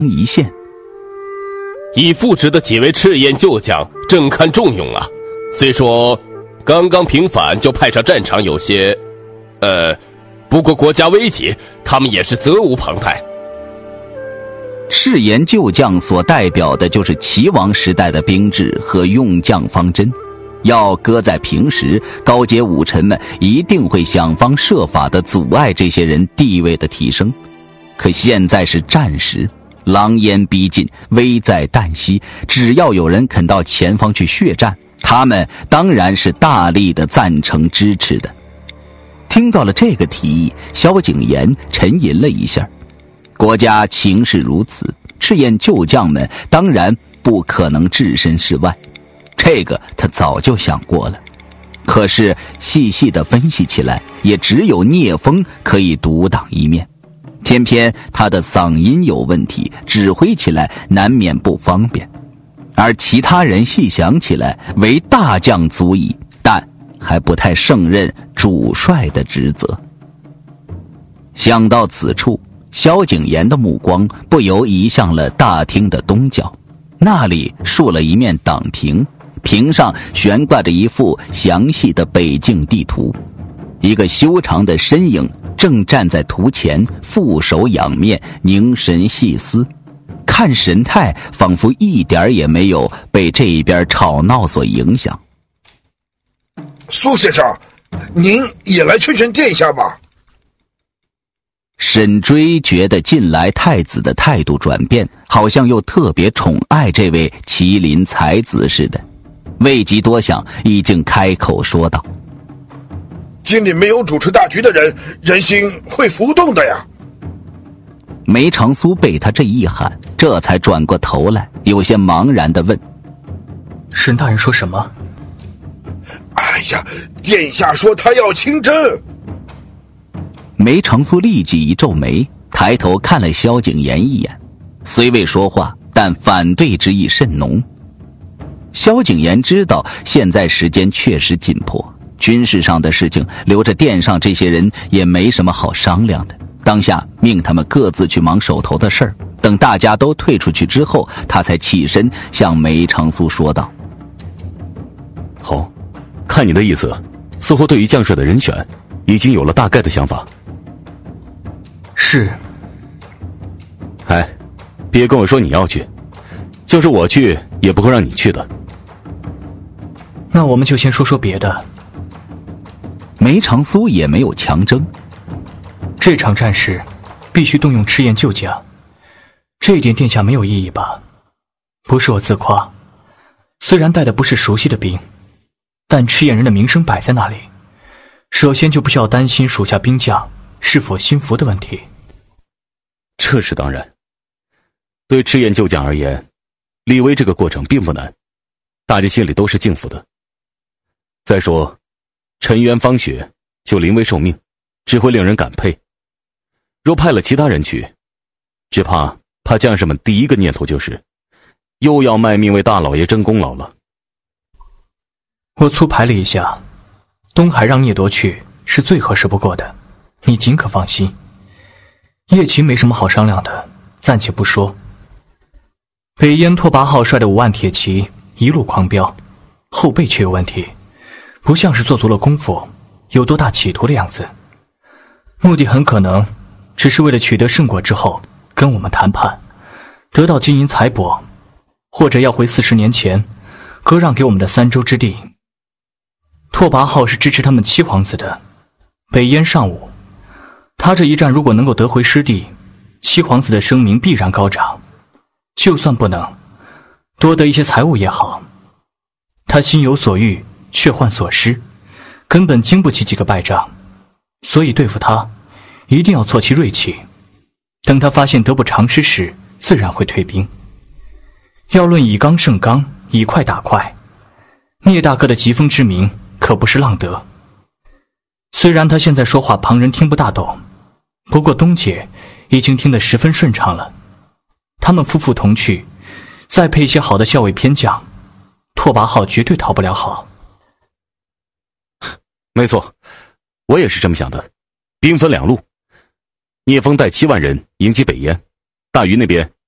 一线。 已复职的几位赤焰旧将正堪重用啊，虽说刚刚平反就派上战场有些不过国家危急，他们也是责无旁贷。 赤焰旧将所代表的就是齐王时代的兵制和用将方针，要搁在平时，高阶武臣们一定会想方设法地阻碍这些人地位的提升。可现在是战时，狼烟逼近，危在旦夕，只要有人肯到前方去血战，他们当然是大力的赞成支持的。听到了这个提议，萧景琰沉吟了一下。国家情势如此，赤焰旧将们当然不可能置身事外，这个他早就想过了。可是细细的分析起来，也只有聂风可以独当一面。偏偏他的嗓音有问题，指挥起来难免不方便。而其他人细想起来，为大将足矣，但还不太胜任主帅的职责。想到此处，萧景琰的目光不由移向了大厅的东角，那里竖了一面党屏，屏上悬挂着一幅详细的北境地图，一个修长的身影正站在图前，负手仰面，凝神细思，看神态仿佛一点也没有被这一边吵闹所影响。 苏先生，您也来劝劝殿下吧。 沈追觉得近来太子的态度转变，好像又特别宠爱这位麒麟才子似的，未及多想，已经开口说道： 京里没有主持大局的人，人心会浮动的呀。 梅长苏被他这一喊，这才转过头来，有些茫然地问： 沈大人说什么？ 哎呀，殿下说他要亲征。 梅长苏立即一皱眉，抬头看了萧景琰一眼，虽未说话，但反对之意甚浓。萧景琰知道现在时间确实紧迫，军事上的事情留着殿上这些人也没什么好商量的，当下命他们各自去忙手头的事儿，等大家都退出去之后，他才起身向梅长苏说道： 好，看你的意思，似乎对于将帅的人选已经有了大概的想法。 是。 哎，别跟我说你要去，就是我去也不会让你去的。 那我们就先说说别的。 梅长苏也没有强争。 这场战事必须动用赤焰旧将，这一点殿下没有异议吧？不是我自夸，虽然带的不是熟悉的兵，但赤焰人的名声摆在那里，首先就不需要担心属下兵将是否心服的问题。 这是当然，对赤焰旧将而言，立威这个过程并不难，大家心里都是敬服的。再说陈渊、方雪就临危受命，只会令人感佩。若派了其他人去，只怕将士们第一个念头就是又要卖命为大老爷争功劳了。 我粗排了一下，东海让聂夺去是最合适不过的，你尽可放心。叶秦没什么好商量的，暂且不说。北燕拓跋浩率的5万铁骑一路狂飙，后背却有问题，不像是做足了功夫，有多大企图的样子。目的很可能只是为了取得胜果之后跟我们谈判，得到金银财帛，或者要回40年前割让给我们的3州之地。拓跋浩是支持他们7皇子的，北燕尚武，他这一战如果能够得回失地，7皇子的声名必然高涨。就算不能多得一些财物也好，他心有所欲却患所失，根本经不起几个败仗，所以对付他一定要挫其锐气，等他发现得不偿失时，自然会退兵。要论以刚胜刚，以快打快，聂大哥的疾风之名可不是浪得。虽然他现在说话旁人听不大懂，不过东姐已经听得十分顺畅了。他们夫妇同去，再配一些好的校尉偏将，拓跋浩绝对讨不了好。 没错，我也是这么想的。兵分2路，聂风带7万人迎击北燕，大余那边